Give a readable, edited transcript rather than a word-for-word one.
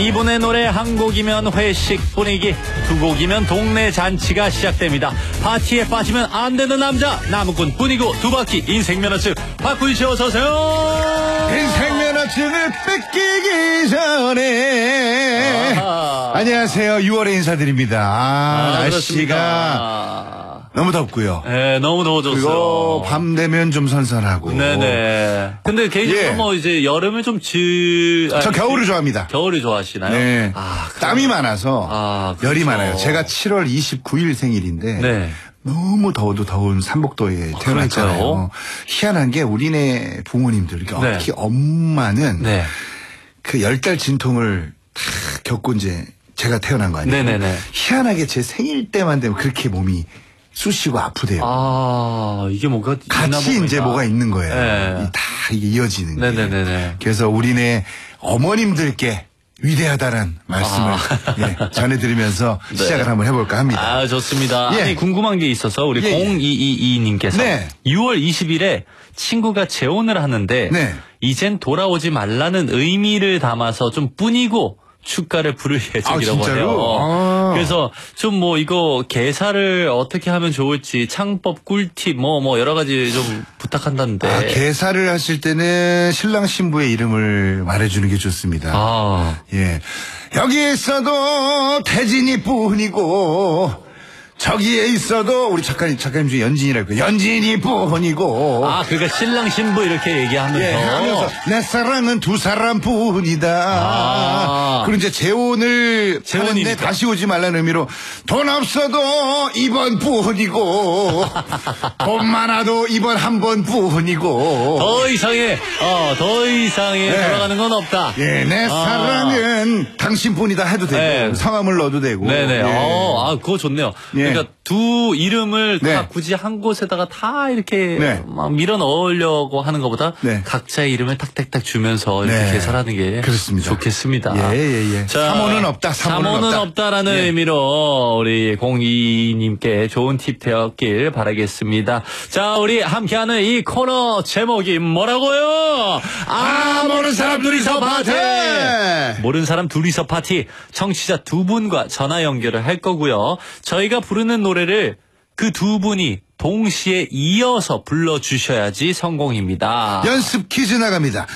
이분의 노래 한 곡이면 회식 분위기, 두 곡이면 동네 잔치가 시작됩니다. 파티에 빠지면 안 되는 남자, 나무꾼 뿐이고 두 바퀴 인생면허증 박훈 씨 어서 오세요. 인생면허증을 뺏기기 전에 안녕하세요. 6월에 인사드립니다. 날씨가 너무 덥고요. 네, 너무 더워졌어요. 그리고 밤 되면 좀 선선하고. 네네. 근데 개인적으로 뭐 이제 여름을 좀 저 겨울을 좋아합니다. 겨울을 좋아하시나요? 네. 땀이 많아서 그렇죠. 열이 많아요. 제가 7월 29일 생일인데 네. 너무 더워도 더운 삼복도에 태어났잖아요. 그러니까요. 희한한 게 우리네 부모님들, 그러니까 특히 엄마는 그 10달 진통을 다 겪고 이제 제가 태어난 거 아니에요? 네네네. 희한하게 제 생일 때만 되면 그렇게 몸이 쑤시고 아프대요. 이게 뭔가 같이 이제 뭐가 있는 거예요. 네. 다 이게 이어지는 게. 네네네. 그래서 우리네 어머님들께 위대하다는 말씀을 전해드리면서 시작을 한번 해볼까 합니다. 좋습니다. 아니 궁금한 게 있어서 우리 0222님께서 6월 20일에 친구가 재혼을 하는데 이젠 돌아오지 말라는 의미를 담아서 좀 뿐이고 축가를 부를 예정이라고 해요. 그래서 좀 뭐 이거 개사를 어떻게 하면 좋을지 창법 꿀팁 뭐 여러 가지 좀 부탁한다는데. 개사를 하실 때는 신랑 신부의 이름을 말해주는 게 좋습니다. 예, 여기에 있어도 태진이 뿐이고 저기에 있어도 우리 작가님 중에 연진이라고 연진이 뿐이고. 그러니까 신랑 신부 이렇게 얘기하면서 하면서 내 사랑은 두 사람뿐이다. 그리고 이제 재혼을 하는데 다시 오지 말라는 의미로 돈 없어도 이번 뿐이고 돈 많아도 이번 한 번뿐이고 더 이상의 돌아가는 건 없다. 내 사랑은 당신뿐이다 해도 되고 성함을 넣어도 되고. 그거 좋네요. 그러니까 두 이름을 다 굳이 한 곳에다가 다 이렇게 막 밀어 넣으려고 하는 것보다 각자의 이름을 탁탁탁 주면서 이렇게 개설하는 게 그렇습니다. 좋겠습니다. 자, 사모는 없다. 사모는 없다라는 의미로 우리 02님께 좋은 팁 되었길 바라겠습니다. 자, 우리 함께하는 이 코너 제목이 뭐라고요? 모르는 사람 둘이서 파티. 모르는 사람 둘이서 파티. 청취자 두 분과 전화 연결을 할 거고요. 저희가 부르는 노래를 그 두 분이 동시에 이어서 불러주셔야지 성공입니다. 연습 퀴즈 나갑니다.